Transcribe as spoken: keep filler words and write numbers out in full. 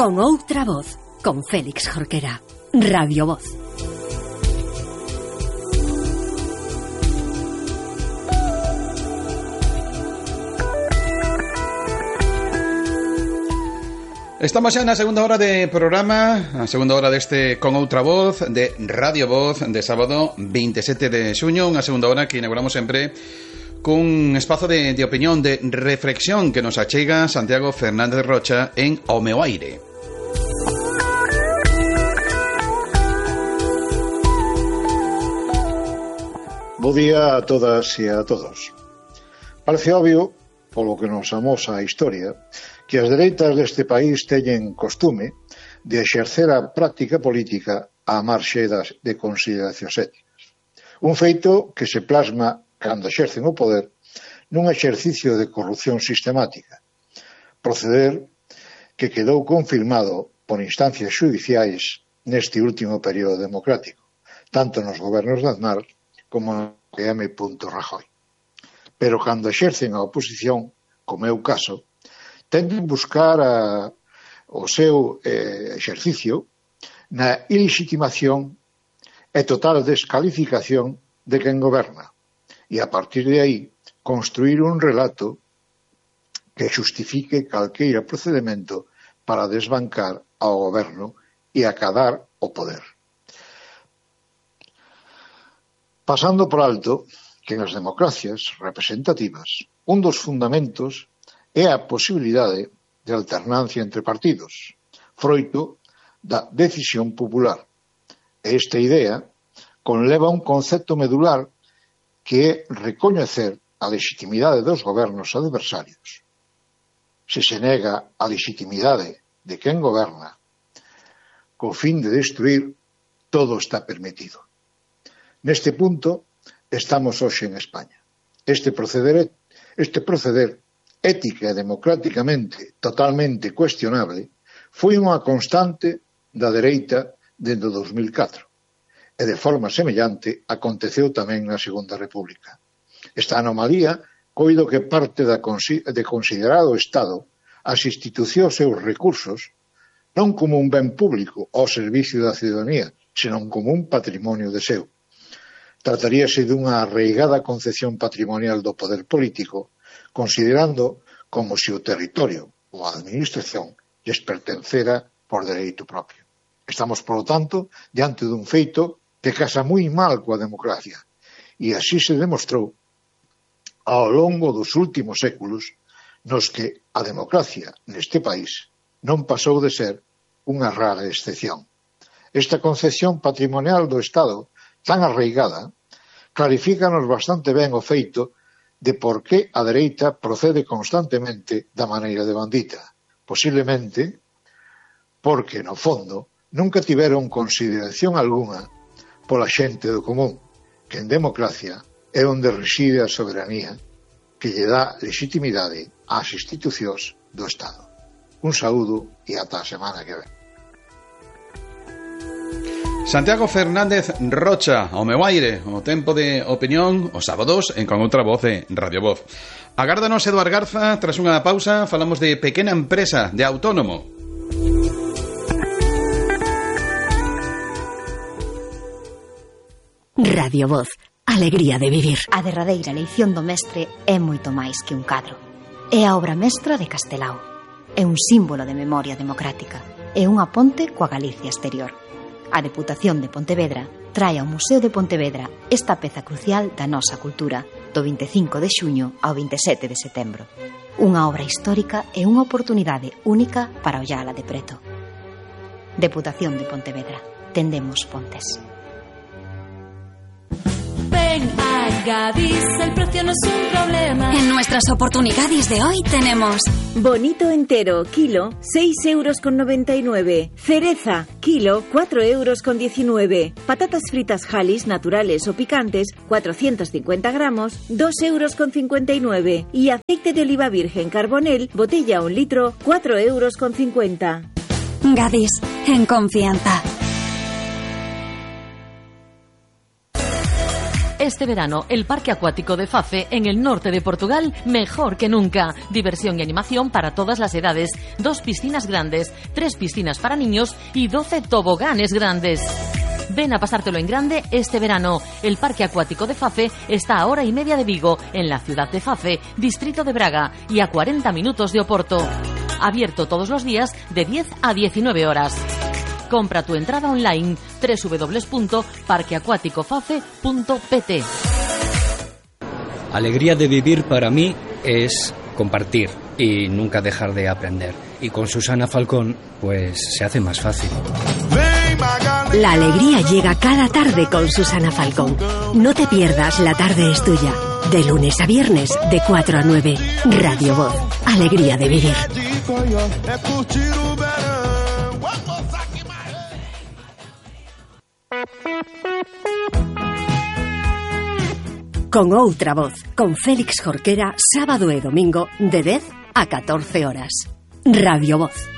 Con outra voz, con Félix Jorquera. Radio Voz. Estamos xa na segunda hora de programa, a segunda hora deste Con Outra Voz, de Radio Voz, de sábado veintisiete de xuño, unha segunda hora que inauguramos sempre cun espazo de, de opinión, de reflexión que nos achega Santiago Fernández Rocha en O Meu Aire. Bo día a todas e a todos. Parece obvio, polo que nos amosa a historia, que as dereitas deste país teñen costume de exercer a práctica política á marxe das, de consideracións éticas. Un feito que se plasma cando exercen o poder nun exercicio de corrupción sistemática, proceder que quedou confirmado por instancias xudiciais neste último período democrático, tanto nos gobernos de Aznar como no M. Rajoy. Pero cando exercen a oposición, como é o caso, tenden buscar a, o seu eh, exercicio na ilegitimación e total descalificación de quen goberna e a partir de aí construir un relato que xustifique calqueira procedimento para desbancar ao goberno e acadar o poder. Pasando por alto que nas democracias representativas un dos fundamentos é a posibilidade de alternancia entre partidos, froito da decisión popular. E esta idea conleva un concepto medular que é recoñecer a legitimidade dos gobernos adversarios. Se se nega a legitimidade de quen goberna, co fin de destruir, todo está permitido. Neste punto estamos hoxe en España. Este proceder, este proceder ética e democráticamente totalmente cuestionable foi unha constante da dereita dende o dos mil catro e de forma semellante aconteceu tamén na Segunda República. Esta anomalía coido que parte da de considerar o Estado as institucións e os recursos non como un ben público ao servicio da ciudadanía, senón como un patrimonio de seu. Trataríase dunha arraigada concepción patrimonial do poder político, considerando como se o territorio ou a administración lles pertencera por dereito propio. Estamos, por lo tanto, diante dun feito que casa moi mal coa democracia, e así se demostrou ao longo dos últimos séculos nos que a democracia neste país non pasou de ser unha rara excepción. Esta concepción patrimonial do Estado tan arraigada clarifícanos bastante ben o feito de por que a dereita procede constantemente da maneira de bandita. Posiblemente porque, no fondo, nunca tiveron consideración algunha pola xente do común, que en democracia é onde reside a soberanía que lle dá legitimidade ás institucións do Estado. Un saúdo e ata a semana que ven. Santiago Fernández Rocha, O Meu Aire, o tempo de opinión, os sábados en Con Outra Voz de Radio Voz. Agárdanos Eduard Garza, tras unha pausa falamos de pequena empresa, de autónomo. Radio Voz, alegría de vivir. A derradeira leición do mestre é moito máis que un cadro. É a obra mestra de Castelao. É un símbolo de memoria democrática. É unha ponte coa Galicia exterior. A Deputación de Pontevedra trae ao Museo de Pontevedra esta peza crucial da nosa cultura do vinte e cinco de xuño ao vinte e sete de setembro. Unha obra histórica e unha oportunidade única para ollala de preto. Deputación de Pontevedra. Tendemos pontes. Ven a Gadis, el precio no es un problema. En nuestras oportunidades de hoy tenemos bonito entero, kilo, seis euros con noventa y nueve. Cereza, kilo, cuatro euros con diecinueve. Patatas fritas Halis, naturales o picantes, cuatrocientos cincuenta gramos, dos euros con cincuenta y nueve. Y aceite de oliva virgen Carbonel, botella un litro, cuatro euros con cincuenta. Gadis, en confianza. este verano el Parque Acuático de Fafe en el norte de Portugal mejor que nunca. Diversión y animación para todas las edades. Dos piscinas grandes, tres piscinas para niños y doce toboganes grandes. Ven a pasártelo en grande este verano. El Parque Acuático de Fafe está a hora y media de Vigo, en la ciudad de Fafe, distrito de Braga, y a cuarenta minutos de Oporto. Abierto todos los días de diez a diecinueve horas. Compra tu entrada online doble u doble u doble u punto parque acuático fafe punto p t. Alegría de vivir para mí es compartir y nunca dejar de aprender. Y con Susana Falcón, pues se hace más fácil. La alegría llega cada tarde con Susana Falcón. No te pierdas La Tarde es Tuya. De lunes a viernes, de cuatro a nueve. Radio Voz. Alegría de vivir. Con Outra Voz, con Félix Jorquera, sábado e domingo, de dez a catorce horas. Radio Voz.